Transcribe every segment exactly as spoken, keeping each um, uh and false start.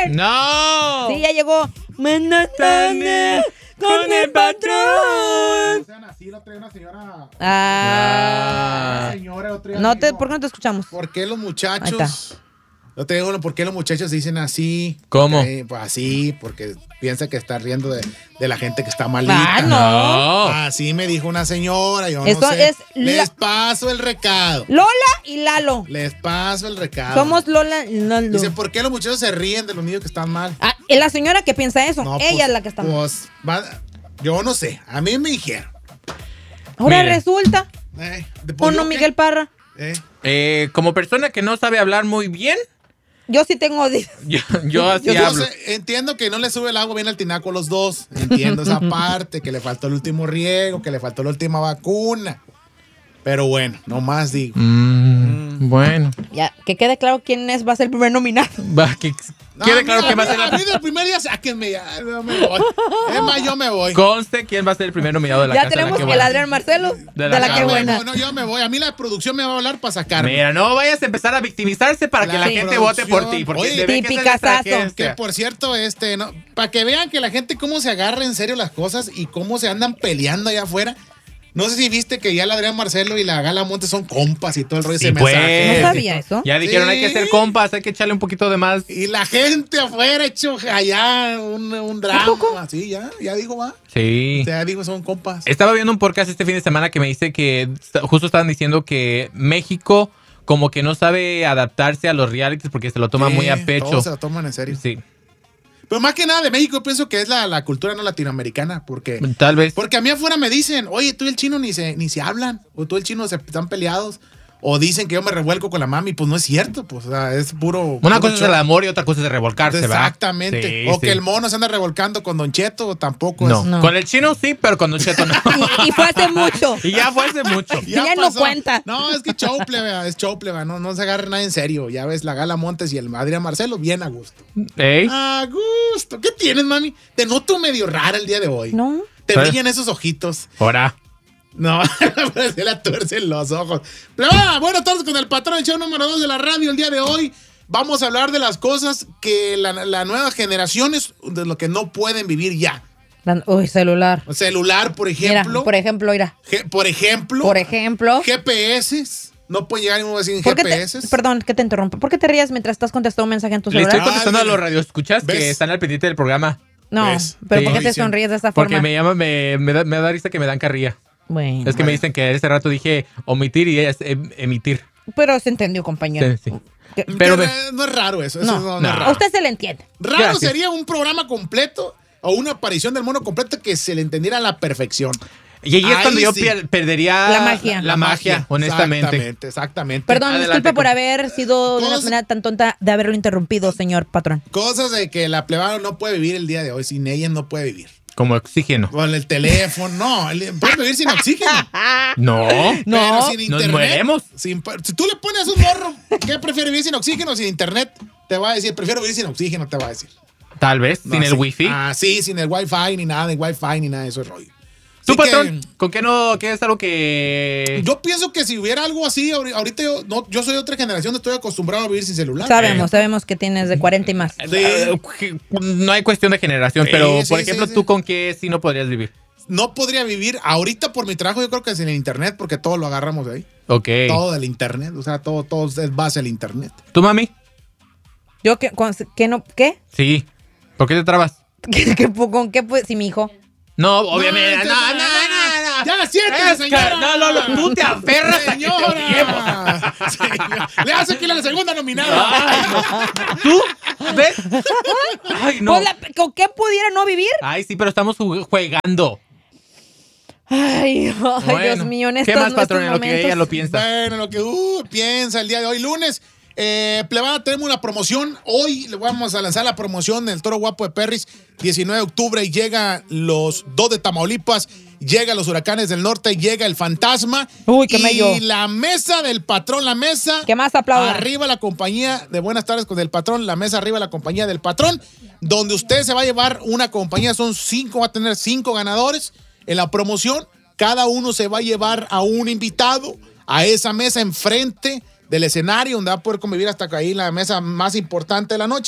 No. Sí, ya llegó. Manatana con el patrón. O sea, así lo trae una señora. Ah. Una señora otro día No dijo, te, ¿por qué no te escuchamos? ¿por qué los Ahí muchachos? Yo te digo, ¿por qué los muchachos dicen así? ¿Cómo? Eh, pues así, porque piensa que está riendo de, de la gente que está malita. Ah, no. Así me dijo una señora, yo Esto no sé. es Les la- paso el recado. Lola y Lalo. Les paso el recado. Somos Lola y Lalo. Dice, ¿por qué los muchachos se ríen de los niños que están mal? Ah, es la señora que piensa eso. No, Ella pues, es la que está mal. Pues, va- yo no sé, a mí me dijeron. Ahora Miren. resulta. Eh, de- pues, ¿O no, ¿yo qué? Miguel Parra? Eh, Eh, como persona que no sabe hablar muy bien, Yo sí tengo. yo, yo así yo hablo. sé, entiendo que no le sube el agua bien al tinaco a los dos. Entiendo esa parte, que le faltó el último riego, que le faltó la última vacuna. Pero bueno, nomás digo. Mm, bueno. Ya, que quede claro quién es, va a ser el primer nominado. Va, que No, quede a claro mí- quién va a ser A mí la... del primer día, sáquenme ya. Yo me voy. Es más, yo me voy. Conste quién va a ser el primer nominado de la Ya casa. de la tenemos que el buena. Adrián Marcelo de De la, la que que No, buena. no, no, yo me voy. A mí la producción me va a hablar para sacarme. Mira, no vayas a empezar a victimizarse para que La la gente producción. vote por ti. Porque Oye, debe que ser tipicazazo. nuestra agencia. Que por cierto, este, no, para que vean que la gente cómo se agarra en serio las cosas y cómo se andan peleando allá afuera. No sé si viste que ya el Adrián Marcelo y la Gala Montes son compas y todo el rollo Sí, ese pues. mensaje. No sabía eso. Ya dijeron, Sí. hay que hacer compas, hay que echarle un poquito de más. Y la gente afuera hecho allá un, un drama. Sí, ya, ya dijo, va. Sí. Ya dijo, son compas. Estaba viendo un podcast este fin de semana que me dice que st- justo estaban diciendo que México como que no sabe adaptarse a los realities porque se lo toma Sí, muy a pecho. todos se lo toman en serio. Sí, Pero más que nada de México, yo pienso que es la, la cultura no latinoamericana. Porque, tal vez. porque a mí afuera me dicen, oye, tú y el chino ni se, ni se hablan. O tú y el chino se están peleados. O dicen que yo me revuelco con la mami. Pues no es cierto. Pues o sea, es puro. Una puro cosa es show. el amor y otra cosa es revolcarse, ¿verdad? Exactamente. Sí, o sí. que el mono se anda revolcando con Don Cheto. Tampoco No. es. No. Con el chino sí, pero con Don Cheto no. Y, y fue hace mucho. Y ya fue hace mucho. Ya no cuenta. No, es que show, plebe, es show, plebe, no, no se agarre nada en serio. Ya ves la Gala Montes y el Adrián Marcelo bien a gusto. Ey. A gusto. ¿Qué tienes, mami? Te noto medio rara el día de hoy. No. Te ¿Eh? brillan esos ojitos. Ahora. No, se la tuercen los ojos. Pero ah, bueno, todos con el patrón, el show número dos de la radio el día de hoy. Vamos a hablar de las cosas que la, la nueva generaciones, de lo que no pueden vivir ya. La- Uy, celular. Celular, por Mira, ejemplo. por ejemplo, mira. Ge- por ejemplo. Por ejemplo. G P S. No puede llegar ninguno sin ¿Por qué G P S. te, perdón, que te interrumpa. ¿Por qué te rías mientras estás contestando un mensaje en tu Le estoy celular? contestando Ah, a los radioescuchas ¿ves? que están al pendiente del programa. No, ¿Ves? pero Sí. ¿por qué te Dicen. sonríes de esta Porque forma? me llama, me, me da, me da risa que me dan carrilla. Bueno, Es que me dicen que ese rato dije omitir y es em- emitir. pero se entendió, compañero. Sí, sí. Que- Pero Que, me- eh, no es raro eso. eso No, no, no no. es A raro. usted se le entiende. Raro Gracias. sería un programa completo o una aparición del mono completo que se le entendiera a la perfección. Y ahí es Ahí cuando yo sí. per- perdería La magia. La magia, honestamente. Exactamente, exactamente. Perdón, Adelante, disculpe por con- haber sido de una Cosas- manera tan tonta de haberlo interrumpido, señor patrón. Cosas de que la plebada no puede vivir el día de hoy. Sin ella no puede vivir. Como oxígeno. Con el teléfono, no. el- Puede vivir sin oxígeno. No. No, pero sin nos internet. mueremos. sin pa- si tú le pones a un morro, ¿qué prefiere vivir sin oxígeno o sin internet? Te va a decir, prefiero vivir sin oxígeno, te va a decir. Tal vez, No, sin el sí. wifi. Ah, sí, sin el wifi, ni nada de wifi, ni nada de eso es rollo. ¿Tú, Así que, patrón? ¿Con qué no? ¿Qué es algo que...? yo pienso que si hubiera algo así, ahori- ahorita yo, no, yo soy de otra generación, estoy acostumbrado a vivir sin celular. Sabemos, sabemos que tienes de cuarenta y más. Eh, que- No hay cuestión de generación, Sí, pero sí, por sí, ejemplo, sí. ¿tú con qué sí no podrías vivir? No podría vivir ahorita por mi trabajo, yo creo que sin el internet, porque todo lo agarramos de ahí. Ok. Todo del internet, o sea, todo, todo es base del internet. ¿Tú, mami? Yo que, con- ¿qué no? ¿Qué? Sí. ¿Por qué te trabas? ¿Qué, qué- con qué pues, si mi hijo? No, obviamente. No, No, no, no, no, no. Ya, siéntese, Es que- señora. No, no, no. Tú te aferras a que te odiemos. Señora. Señora. Le hace aquí la segunda nominada. ¿Tú? ¿Ves? Ay, no. Pues la- ¿Con qué pudiera no vivir? Ay, sí, pero estamos ju- jugando. Ay, ay, Bueno, Dios mío, en estos ¿qué más, nuestros patrón, en lo que momentos. ella lo piensa? Bueno, lo que uh, piensa el día de hoy, lunes. Eh, plebada, tenemos una promoción. Hoy le vamos a lanzar la promoción del Toro Guapo de Perris. diecinueve de octubre y llega los dos de Tamaulipas. Llega los Huracanes del Norte. Llega el Fantasma. Uy, qué y mello. la mesa del patrón, la mesa. ¿Qué más aplauda? Arriba la compañía de Buenas tardes con el patrón. La mesa arriba la compañía del patrón. Donde usted se va a llevar una compañía. Son cinco, va a tener cinco ganadores en la promoción. Cada uno se va a llevar a un invitado a esa mesa enfrente del escenario, donde va a poder convivir hasta ahí la mesa más importante de la noche,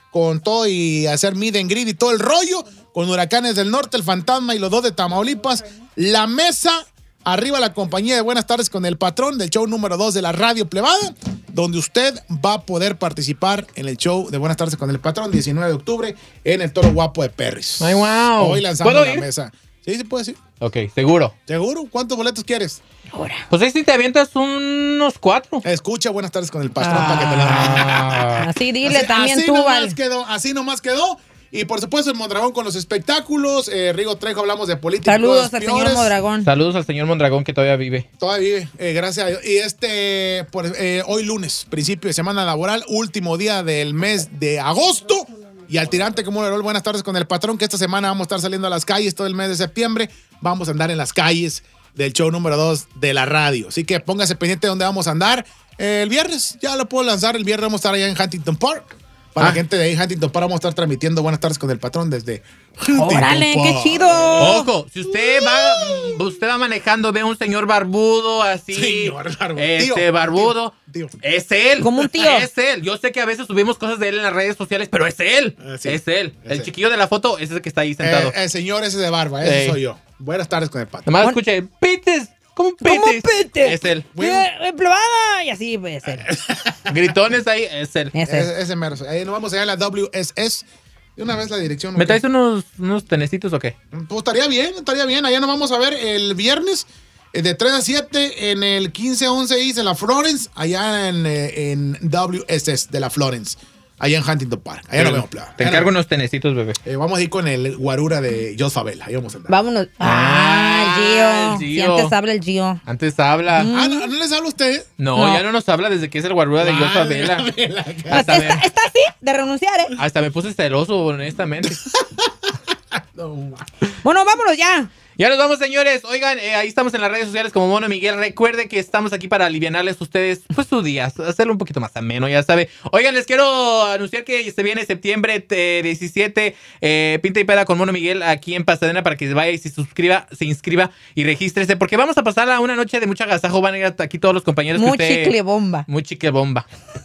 con todo y hacer meet and greet y todo el rollo, con Huracanes del Norte, El Fantasma y los dos de Tamaulipas. La mesa, arriba la compañía de Buenas Tardes con el Patrón, del show número dos de la radio plebada, donde usted va a poder participar en el show de Buenas Tardes con el Patrón, diecinueve de octubre, en el Toro Guapo de Perris. Ay, wow. Hoy lanzamos ¿Puedo la ir? mesa. Sí, sí puede, sí. Ok, seguro. ¿Seguro? ¿Cuántos boletos quieres? Ahora. Pues ahí sí te avientas unos cuatro. Escucha Buenas Tardes con el Patrón para que te la... Así dile Así- también así tú, nomás Val. quedó, así nomás quedó. Y por supuesto, el Mondragón con los espectáculos. Eh, Rigo Trejo, hablamos de política. Saludos cosas al señor peores. Modragón. Saludos al señor Mondragón que todavía vive. Todavía vive, eh, gracias a Dios. Y este, por, eh, hoy lunes, principio de semana laboral, último día del mes de agosto. Y al tirante como le Buenas Tardes con el Patrón, que esta semana vamos a estar saliendo a las calles todo el mes de septiembre. Vamos a andar en las calles del show número dos de la radio. Así que póngase pendiente de dónde vamos a andar. Eh, el viernes, ya lo puedo lanzar. El viernes vamos a estar allá en Huntington Park. Para Ah. la gente de ahí, Huntington Park, vamos a estar transmitiendo Buenas Tardes con el Patrón desde Huntington Órale, Park. qué chido. Ojo, si usted va, usted va manejando, ve a un señor barbudo así, Señor barbudo. este Tío, barbudo, tío, tío. es él, Como un tío. es él. Yo sé que a veces subimos cosas de él en las redes sociales, pero es él, Ah, sí. es él. Es El él. chiquillo de la foto es el que está ahí sentado. Eh, el señor ese de barba, ese Ey. soy yo. Buenas Tardes con el Patrón. Nomás Bueno. escuché, Pites, ¿cómo Pites? ¿Cómo pete? Es él. Bueno. Eh, eh, plebada. Y así puede ser. Gritones ahí, es él. Ese. Ese, ese mero. Ahí nos vamos allá en la W S S. De una vez la dirección. ¿Me ¿ok? traes unos, unos tenecitos o qué? Pues estaría bien, estaría bien. Allá nos vamos a ver el viernes eh, de tres a siete en el quince once East en la Florence, allá en, eh, en W S S de la Florence, allá en Huntington Park. Allá nos vemos, plebe. Te Allá encargo nos unos tenecitos, bebé. vemos. Eh, vamos a ir con el guarura de Jos Favela. Ahí vamos a andar. Vámonos. Ah, Ah, el el Gio. Gio. Si antes habla el Gio. Antes habla. Ah, ¿no, ¿no les habla a usted? No, No. ya no nos habla desde que es el guarura de Yosa Vela. Vela. Hasta está, me, está así de renunciar, ¿eh? hasta me puse celoso, honestamente. No, ma. Bueno, vámonos ya. Ya nos vamos, señores. Oigan, eh, ahí estamos en las redes sociales como Mono Miguel. Recuerde que estamos aquí para alivianarles a ustedes pues su día, hacerlo un poquito más ameno, ya sabe. Oigan, les quiero anunciar que se viene septiembre eh, diecisiete, eh, Pinta y Peda con Mono Miguel aquí en Pasadena para que vaya y se suscriba, se inscriba y regístrese, porque vamos a pasar a una noche de mucho agasajo. Van a ir hasta aquí todos los compañeros Muy que usted... chicle bomba. Muy chicle bomba.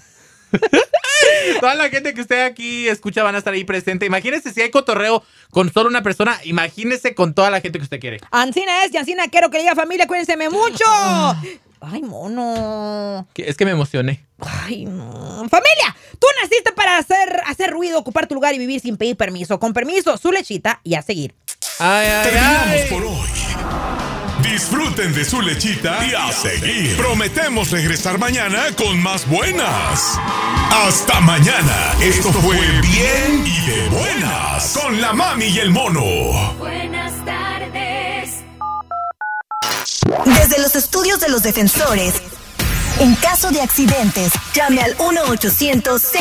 Toda la gente que usted aquí escucha van a estar ahí presente. Imagínese si hay cotorreo con solo una persona, imagínese con toda la gente que usted quiere. Ancina es y Ancina quiero que le diga familia, cuídense mucho. Ay, mono. Que- Es que me emocioné. Ay, no. Familia, tú naciste para hacer, hacer ruido, ocupar tu lugar y vivir sin pedir permiso. Con permiso, su lechita y a seguir. Ay, ay, Terminamos ay. por hoy. Disfruten de su lechita y a seguir. Prometemos regresar mañana con más buenas. Hasta mañana. Esto fue Bien y de Buenas con la mami y el mono. Buenas tardes. Desde los estudios de los defensores, en caso de accidentes, llame al uno ochocientos